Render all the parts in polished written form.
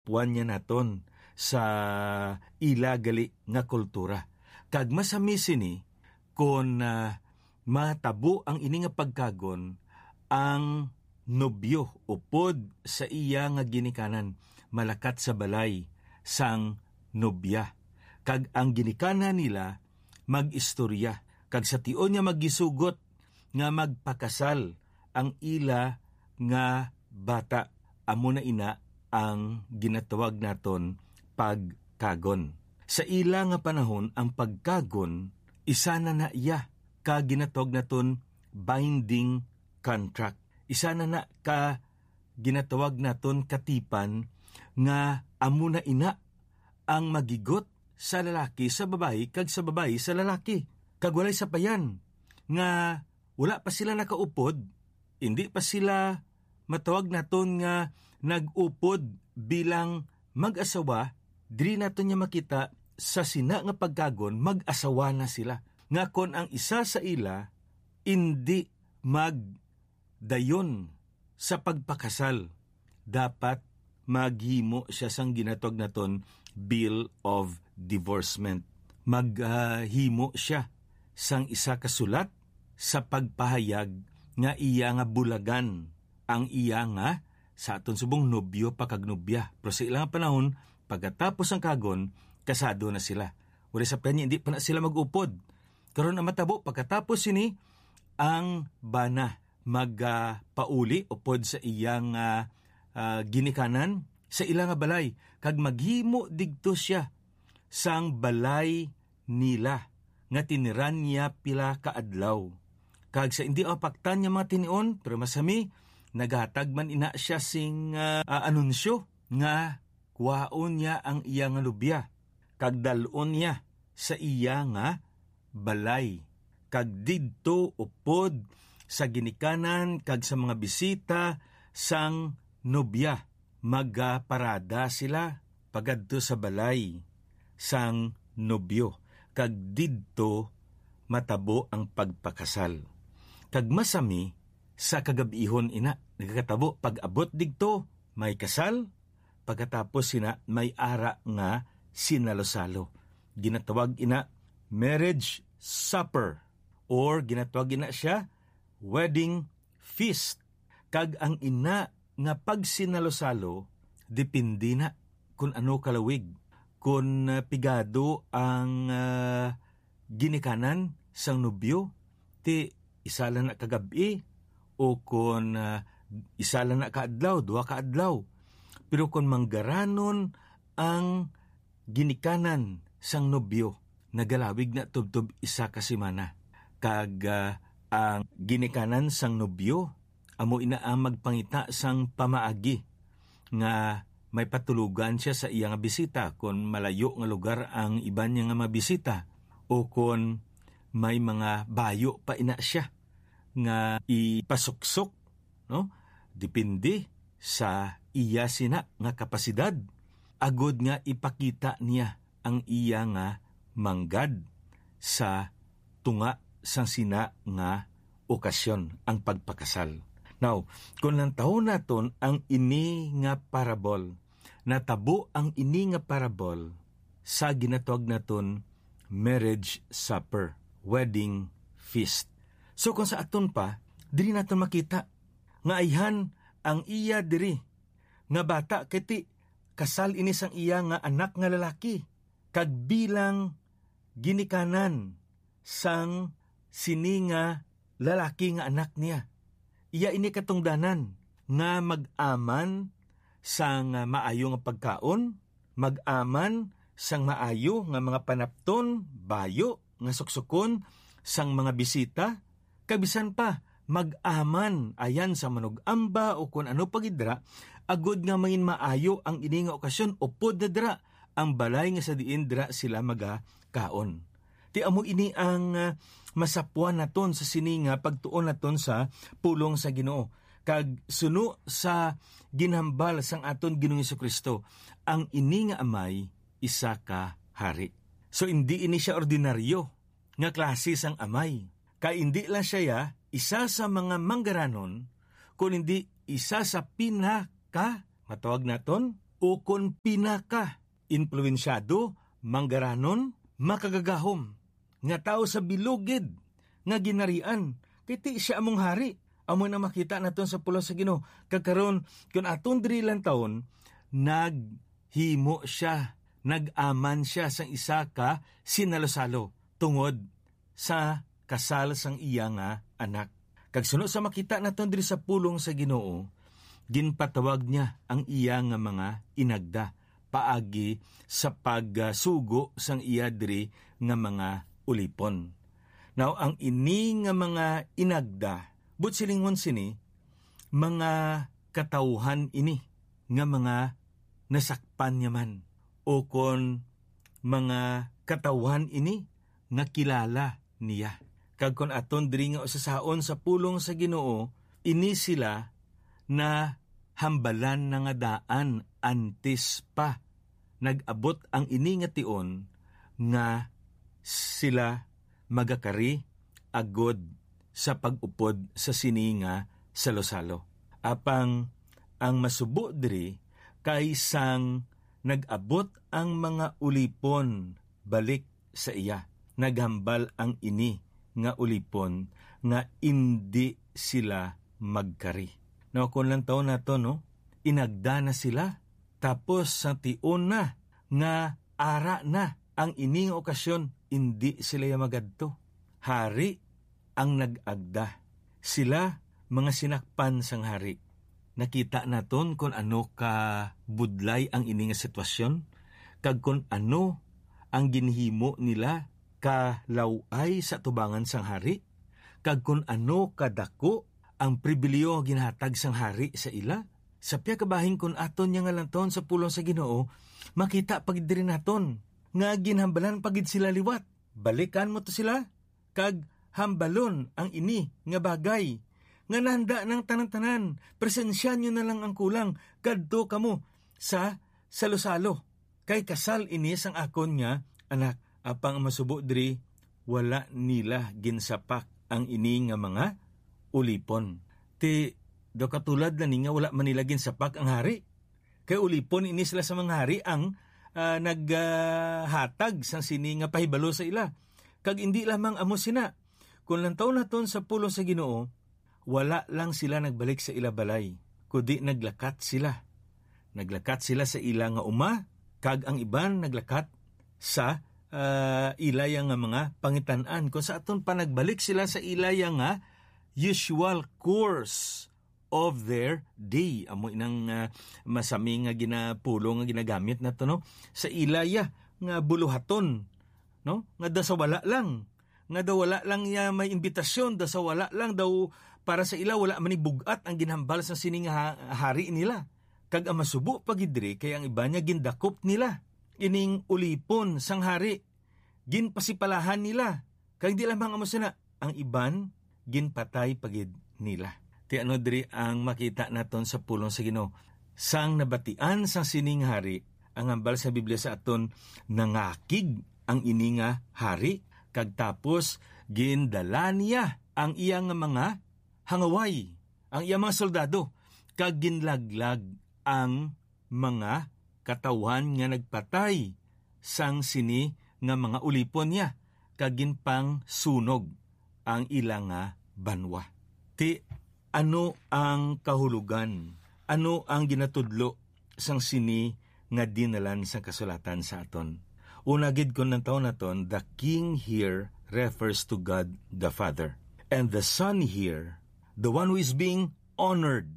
puan niya naton sa ilagali nga kultura. Kag masami sini kung matabo ang ini nga pagkagon ang nobyo upod sa iya nga ginikanan malakat sa balay sang nobya. Kag ang ginikanan nila mag-istorya. Kag sa tion niya magisugot nga magpakasal ang ila nga bata. Amo na ina ang ginatawag naton pagkagon. Sa ila nga panahon, ang pagkagon, isa na iya ka ginatawag naton binding contract. Isa na ka ginatawag naton katipan nga amo na ina ang magigot sa lalaki sa babae kag sa babae sa lalaki. Kag walay sapayan nga wala pa sila nakaupod, hindi pa sila matawag naton nga nag-upod bilang mag-asawa, diri naton niya makita sa sina nga pagkagon mag-asawa na sila. Nga kon ang isa sa ila hindi magdayon sa pagpakasal, dapat maghimo siya sang ginatawag naton Bill of Divorcement. Maghimo siya sang isa kasulat sa pagpahayag nga iya nga bulagan ang iya nga sa aton subong nobyo pakagnobya. Pero sa ilang panahon, pagkatapos ang kagon, kasado na sila. Wala sa kanya, hindi pa na sila mag-upod. Karon ang matabo, pagkatapos sini, ang bana magpauli upod sa iyang ginikanan sa ilang balay. Kag maghimo digto siya sang balay nila nga tiniran niya pila kaadlaw. Kag sa hindi apaktan niya mga tinion, pero masami, naghatag man ina siya sing anunsyo nga kuwaon niya ang iya nga lubya. Kag dalon niya sa iya nga balay. Kag didto upod sa ginikanan kag sa mga bisita sang nobya. Magaparada sila pagadto sa balay sang nobyo. Kag didto matabo ang pagpakasal. Kag masami sa kagabihon ina, nagkatabo pag-abot digto may kasal, pagkatapos sina may ara nga sinalo-salo. Ginatawag ina marriage supper or ginatawag ina siya wedding feast. Kag ang ina nga pag sinalo-salo depende na kung ano kalawig. Kung pigado ang ginikanan sang nobyo, ti isa lang na kagabi, o kung isa lang na kaadlaw, 2 kaadlaw. Pero kung manggaranon ang ginikanan sang nobyo, nagalawig na tubtob 1 kasimana. Kag ang ginikanan sang nobyo, amo ina ang magpangita sang pamaagi nga may patulugan siya sa iya nga bisita kung malayo nga lugar ang iban niya nga mabisita, o kung may mga bayo pa ina siya nga ipasuksok, no? Depende sa iya sina nga kapasidad. Agod nga ipakita niya ang iya nga manggad sa tunga sang sina nga okasyon, ang pagpakasal. Now, kung lang taon naton ang ini nga parabol, natabo ang ini nga parabol sa ginatawag naton marriage supper, wedding feast. So kung sa aton pa, diri naton makita nga ayhan ang iya diri nga bata kiti kasal ini sang iya nga anak nga lalaki, kag bilang ginikanan sang sini nga lalaki nga anak niya. Iya ini katungdanan nga mag-aman sang maayo nga pagkaon, mag-aman sang maayo nga mga panapton, bayo nga suksukon sang mga bisita, kabisan pa mag-aman ayan sa manug-amba o kung ano pagidra, agod nga mangin maayo ang ini nga okasyon upod na dra ang balay nga sa diin dra sila magakaon. Ti amo ini ang masapuan naton sa sini nga pagtuon naton sa pulong sa Ginoo. Kag suno sa ginhambal sang aton Ginoong Jesucristo, ang ini nga amay isa ka hari. So hindi ini siya ordinaryo nga klase sang amay. Kay hindi lang siya isa sa mga manggaranon, kung hindi isa sa pinaka matawag naton o kon pinaka influensyado, manggaranon, makagagahom, nga tao sa bilugid, nga ginarian, kiti siya among hari. Amo na makita naton sa pulo sa Ginoo. Kagkaron, kung aton diri lang taon, naghimo siya, nag-aman siya sang isa ka sinalo-salo tungod sa kasal sang iya nga anak. Kag sunod sa makita naton diri sa pulong sa Ginoo, ginpatawag niya ang iya nga mga inagda paagi sa pagsugo sang iya diri nga mga ulipon. Now, ang ini nga mga inagda, but silingon sini, mga katauhan ini, nga mga nasakpan niya man, o kon mga katauhan ini, nga kilala niya. Kag kon aton diri nga usasaon sa pulong sa Ginoo, ini sila na hambalan na nga daan antes pa nag-abot ang ini nga tion nga sila magakari agod sa pag-upod sa sininga salo-salo. Apang ang masubo diri kay sang nag-abot ang mga ulipon balik sa iya. Naghambal ang ini nga ulipon nga hindi sila magkari. Now, kung lang taon na to, no? Inagda na sila. Tapos, sa tion na, nga ara na ang ining okasyon, hindi sila magadto. Hari ang nag-agda. Sila, mga sinakpan sang hari. Nakita naton kung ano ka budlay ang ining sitwasyon, kag kung ano ang ginhimo nila kalaway sa tubangan sang hari, kag kung ano kadako ang pribilehyo ginhatag sang hari sa ila. Sa piya kabahin kun aton niya nga lanton sa pulong sa Ginoo, makita pagid diri naton nga ginhambalan pagid sila liwat. Balikan mo to sila kag hambalon ang ini nga bagay nga nahanda ng tanan-tanan. Presensyan nyo na lang ang kulang, kadto kamo sa salo-salo. Kay kasal ini sang akon nga anak. Apang masubo diri, wala nila ginsapak ang ini nga mga ulipon. Ti do katulad na ni nga wala man nila ginsapak ang hari. Kay ulipon ini sila sa mga hari ang naghatag sang sini nga pahibalo sa ila. Kag hindi lamang amo sina. Kung lang taon naton sa pulong sa Ginoo, wala lang sila nagbalik sa ila balay, kundi naglakat sila. Naglakat sila sa ila nga uma, kag ang iban naglakat sa ilaya nga mga pangitan-an. Kung sa aton pa nagbalik sila sa ilaya nga usual course of their day. Amo inang masami nga ginapulong nga ginagamit nato, no? Sa ilaya nga buluhaton, no? Nga da sa wala lang. Nga daw wala lang may imbitasyon, da sa wala lang daw para sa ila wala man bugat ang ginhambal sa sining hari nila. Kag ang masubo pagidri kay ang iba niya gindakop nila. Ining ulipon sang hari, ginpasipalahan nila. Kag di lamang amo sina, ang iban ginpatay pagid nila. Ti ano diri ang makita naton sa pulong sa Ginoo. Sang nabatian sang sining hari, ang hambal sa Biblia sa aton, nangakig ang ini nga hari, kag tapos gindala niya ang iyang mga hangaway, ang iyang mga soldado, kag ginlaglag ang mga katawan nga nagpatay sang sini nga mga ulipon niya, kag ginpang sunog ang ilang nga banwa. Ti ano ang kahulugan? Ano ang ginatudlo sang sini nga dinalan sa kasulatan sa aton? Una gid kon ng taon naton, the king here refers to God the Father. And the Son here, the one who is being honored,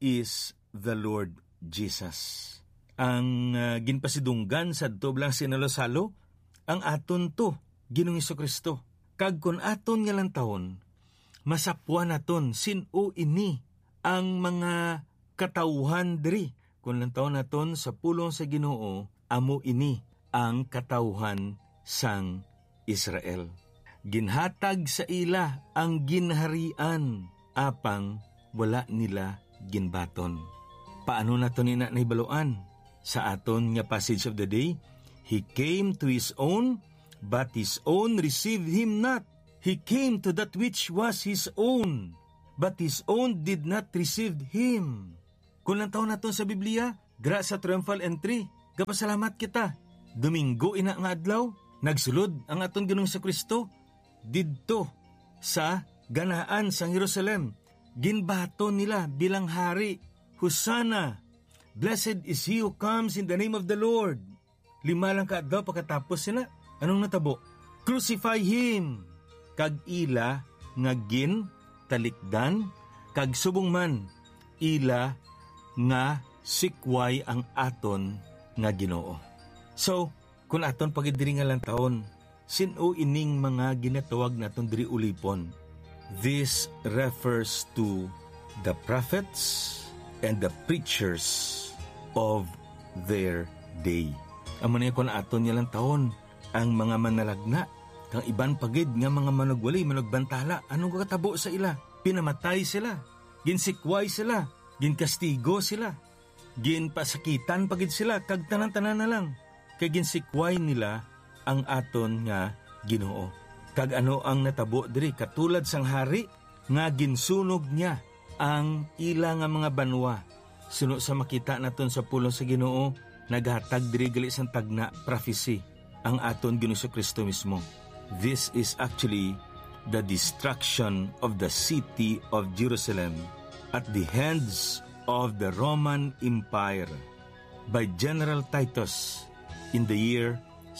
is the Lord Jesus. Ang ginpasidunggan sa doblang sinalo-salo, ang aton to, Ginoong Hesukristo. Kag kon aton nga lang taon, masapwan naton sino ini ang mga katauhan diri. Kung lang taon naton sa pulong sa Ginoo, amo ini ang katauhan sang Israel. Ginhatag sa ila ang ginharian, apang wala nila ginbaton. Paano naton ina nahibaluan? Sa aton nga passage of the day, He came to His own, but His own received Him not. He came to that which was His own, but His own did not receive Him. Kung lang taon naton sa Biblia, dira sa triumphal entry. Gapasalamat kita. Domingo ina nga adlaw, nagsulod ang aton Ginoong Kristo didto sa ganaan sa Jerusalem. Ginbato nila bilang hari. Hosanna! Blessed is he who comes in the name of the Lord. 5 lang ka adlaw pagkatapos sila. Anong natabo? Crucify him! Kag ila nga gin talikdan, kag subong man ila nga sikway ang aton nga Ginoo. So, kung aton pagidiri nga lang taon, sino ining mga ginatawag naton diri ulipon? This refers to the prophets and the preachers of their day. Amo na kung aton niya lang taon, ang mga manalagna, kang iban pagid nga mga managwali, managbantala, anong kakatabo sa ila? Pinamatay sila, ginsikway sila, ginkastigo sila, ginpasakitan pagid sila, kag tanan-tanan na lang. Kay ginsikway nila ang aton nga Ginoo. Kag ano ang natabo diri? Katulad sang hari nga ginsunog niya ang ila nga mga banwa. Suno sa makita naton sa pulong sa Ginoo, naghatag diri gali sang tagna prophecy ang aton Ginoong Kristo mismo. This is actually the destruction of the city of Jerusalem at the hands of the Roman Empire by General Titus in the year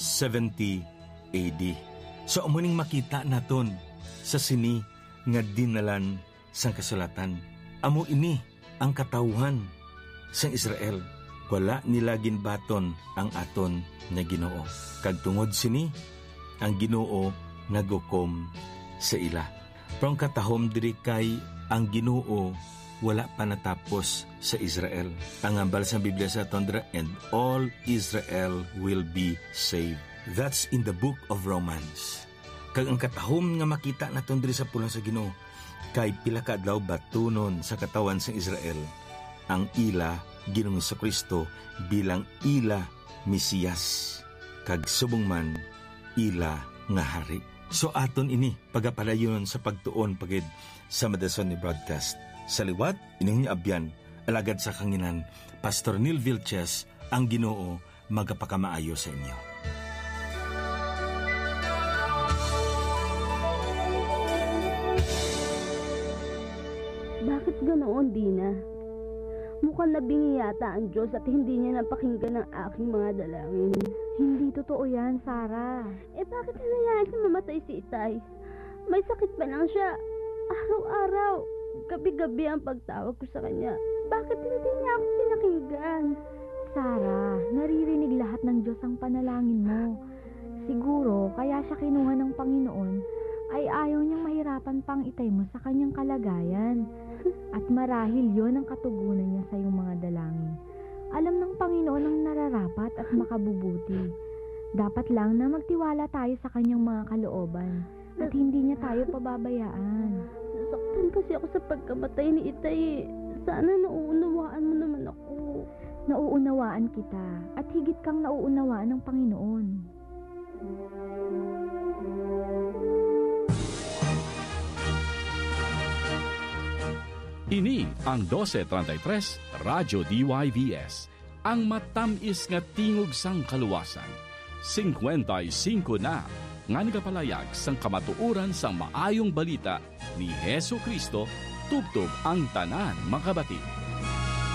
70 AD. So umuning makita naton sa sini nga dinalan sang kasulatan. Amo ini ang katawhan sang Israel. Wala nila ginbaton ang aton nga Ginoo. Kag tungod sini ang Ginoo nagukom sa ila. Pero ang katahom diri kay ang Ginoo wala pa natapos sa Israel. Ang ambal sa Biblia sa tondra, and all Israel will be saved. That's in the book of Romans. Kag ang katahom nga makita naton diri sa pulong sa Ginoo kay pila ka adlaw batunon sa katawan sa Israel ang ila Ginoong Kristo bilang ila Mesiyas kag subong man ila nga hari. So aton ini pagapadayon sa pagtuon pagid sa Madason ni Broadcast. Sa liwat ining abyan alagad sa kanginan Pastor Neil Vilches, ang Ginoo magapakamaayo sa inyo. Bakit ganoon, Dina? Mukhang nabingi yata ang Diyos at hindi niya napakinggan ang aking mga dalangin. Hindi totoo yan, Sarah. Bakit hinayaan siya mamatay si Itay? May sakit pa lang siya. Araw-araw, gabi-gabi ang pagtawag ko sa kanya. Bakit hindi niya ako pinakinggan? Sarah, naririnig lahat ng Diyos ang panalangin mo. Siguro, kaya siya kinuha ng Panginoon ay ayaw niyang mahirapan pang Itay mo sa kanyang kalagayan. At marahil yon ang katugunan niya sa iyong mga dalangin. Alam ng Panginoon ang nararapat at makabubuti. Dapat lang na magtiwala tayo sa kanyang mga kalooban at hindi niya tayo pababayaan. Nasaktan kasi ako sa pagkamatay ni Itay. Sana nauunawaan mo naman ako. Nauunawaan kita at higit kang nauunawaan ng Panginoon. Ini ang 1233 Radyo DYVS, ang matamis nga tingog sang kaluwasan. 55 na nga nagapalayag sang kamatuuran sang maayong balita ni Hesu Kristo tubtob ang tanan makabati.